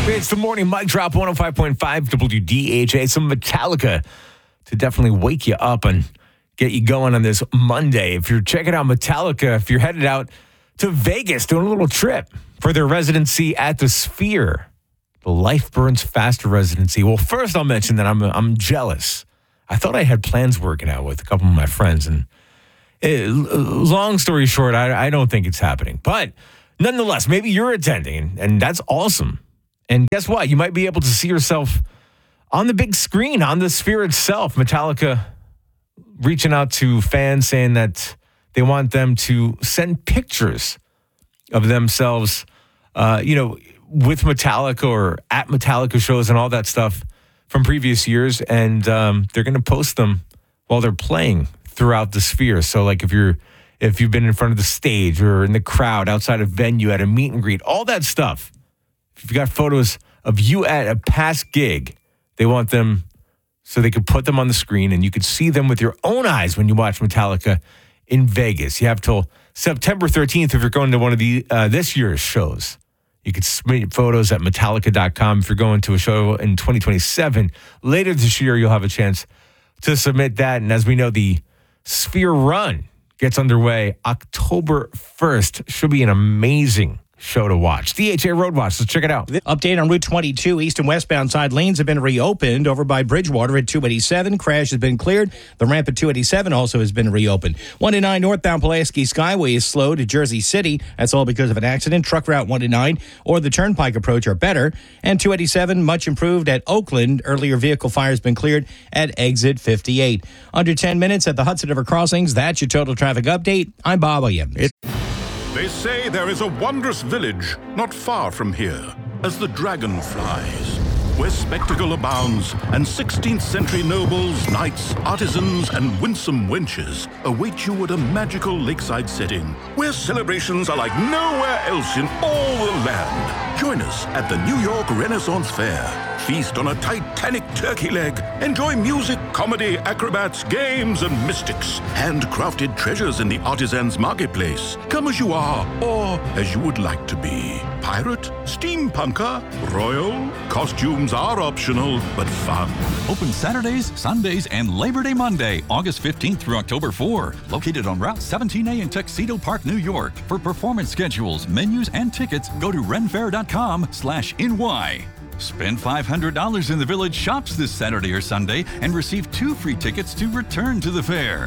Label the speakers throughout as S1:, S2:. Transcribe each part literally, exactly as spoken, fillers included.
S1: It's the morning mic drop, one oh five point five W D H A. Some Metallica to definitely wake you up and get you going on this Monday. If you're checking out Metallica, if you're headed out to Vegas doing a little trip for their residency at the Sphere, the Life Burns Faster residency. Well, first I'll mention that I'm I'm jealous. I thought I had plans working out with a couple of my friends, and it, long story short, I, I don't think it's happening. But nonetheless, maybe you're attending, and that's awesome. And guess what? You might be able to see yourself on the big screen, on the Sphere itself. Metallica reaching out to fans saying that they want them to send pictures of themselves, uh, you know, with Metallica or at Metallica shows and all that stuff from previous years. And um, they're going to post them while they're playing throughout the Sphere. So like if you're, if you've been in front of the stage or in the crowd outside a venue at a meet and greet, all that stuff. If you've got photos of you at a past gig, they want them so they could put them on the screen and you could see them with your own eyes when you watch Metallica in Vegas. You have till September thirteenth if you're going to one of the uh, this year's shows. You could submit photos at Metallica dot com. If you're going to a show in twenty twenty-seven, later this year, you'll have a chance to submit that. And as we know, the Sphere Run gets underway October first. Should be an amazing show to watch. D H A Road Watch. Let's check it out.
S2: Update on Route twenty-two. East and westbound side lanes have been reopened. Over by Bridgewater at two eighty-seven. Crash has been cleared. The ramp at two eighty-seven also has been reopened. one oh nine northbound Pulaski Skyway is slow to Jersey City. That's all because of an accident. Truck route one oh nine or the Turnpike approach are better. And two eighty-seven much improved at Oakland. Earlier vehicle fire has been cleared at exit fifty-eight. Under ten minutes at the Hudson River crossings. That's your total traffic update. I'm Bob Williams. It-
S3: They say there is a wondrous village not far from here, as the dragon flies, where spectacle abounds, and sixteenth century nobles, knights, artisans, and winsome wenches await you at a magical lakeside setting, where celebrations are like nowhere else in all the land. Join us at the New York Renaissance Fair. Feast on a titanic turkey leg. Enjoy music, comedy, acrobats, games, and mystics. Handcrafted treasures in the artisans' marketplace. Come as you are, or as you would like to be. Pirate, steampunker, royal. Costumes are optional, but fun.
S4: Open Saturdays, Sundays, and Labor Day Monday, August fifteenth through October fourth. Located on Route seventeen A in Tuxedo Park, New York. For performance schedules, menus, and tickets, go to renfair.com slash NY. Spend five hundred dollars in the Village Shops this Saturday or Sunday and receive two free tickets to return to the fair.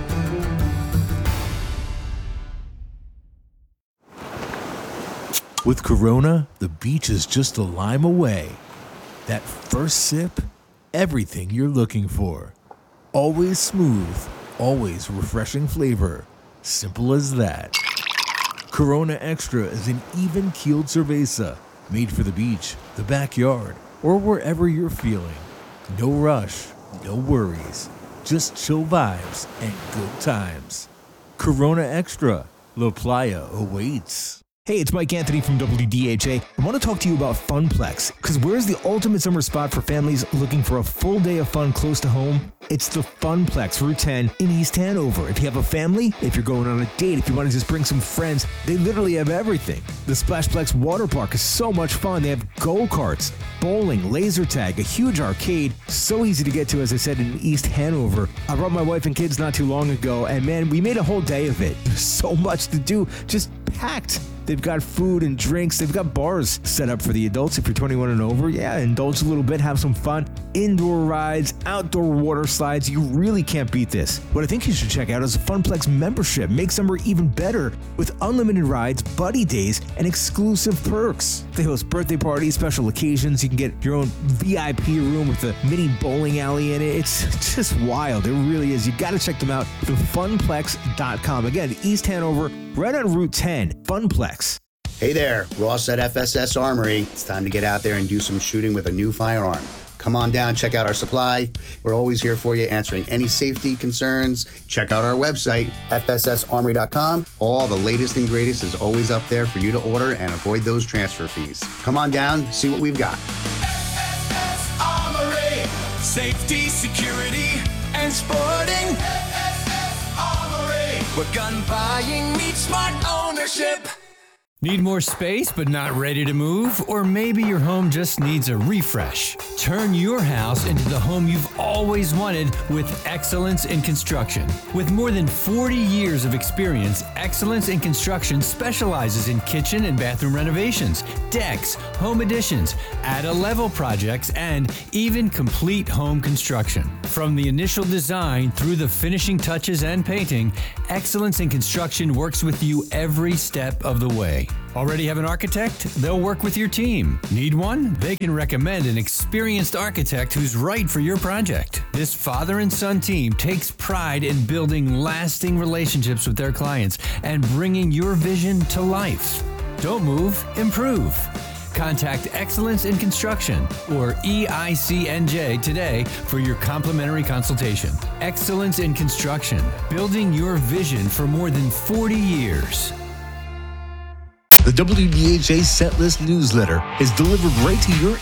S5: With Corona, the beach is just a lime away. That first sip, everything you're looking for. Always smooth, always refreshing flavor. Simple as that. Corona Extra is an even-keeled cerveza, made for the beach, the backyard, or wherever you're feeling. No rush, no worries. Just chill vibes and good times. Corona Extra. La Playa awaits.
S6: Hey, it's Mike Anthony from W D H A. I want to talk to you about Funplex, because where's the ultimate summer spot for families looking for a full day of fun close to home? It's the Funplex, Route ten in East Hanover. If you have a family, if you're going on a date, if you want to just bring some friends, they literally have everything. The Splashplex Water Park is so much fun. They have go-karts, bowling, laser tag, a huge arcade, so easy to get to, as I said, in East Hanover. I brought my wife and kids not too long ago, and man, we made a whole day of it. There's so much to do, just packed. They've got food and drinks. They've got bars set up for the adults if you're twenty-one and over. Yeah, indulge a little bit, have some fun. Indoor rides, outdoor water slides. You really can't beat this. What I think you should check out is a Funplex membership. Make summer even better with unlimited rides, buddy days, and exclusive perks. They host birthday parties, special occasions. You can get your own V I P room with a mini bowling alley in it. It's just wild. It really is. You got to check them out. the funplex dot com. Again, East Hanover, right on Route ten. Funplex.
S7: Hey there, Ross at F S S Armory. It's time to get out there and do some shooting with a new firearm. Come on down, check out our supply. We're always here for you, answering any safety concerns. Check out our website, F S S armory dot com. All the latest and greatest is always up there for you to order and avoid those transfer fees. Come on down, see what we've got.
S8: F S S Armory, safety, security, and sporting. F S S Armory, where gun buying meets smart ownership.
S9: Need more space but not ready to move? Or maybe your home just needs a refresh? Turn your house into the home you've always wanted with Excellence in Construction. With more than forty years of experience, Excellence in Construction specializes in kitchen and bathroom renovations, decks, home additions, add-a-level projects, and even complete home construction. From the initial design through the finishing touches and painting, Excellence in Construction works with you every step of the way. Already have an architect? They'll work with your team. Need one? They can recommend an experienced architect who's right for your project. This father and son team takes pride in building lasting relationships with their clients and bringing your vision to life. Don't move, improve. Contact Excellence in Construction or E I C N J today for your complimentary consultation. Excellence in Construction, building your vision for more than forty years.
S6: The W D H A Setlist newsletter is delivered right to your